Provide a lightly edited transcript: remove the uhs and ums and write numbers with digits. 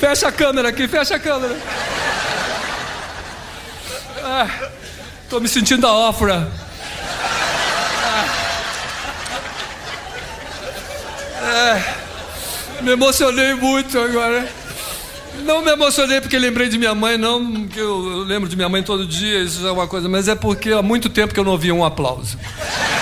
Fecha a câmera aqui, fecha a câmera. Tô me sentindo a Ofra. Me emocionei muito agora. Não me emocionei porque lembrei de minha mãe, não, porque eu lembro de minha mãe todo dia, isso é uma coisa, mas é porque há muito tempo que eu não ouvia um aplauso.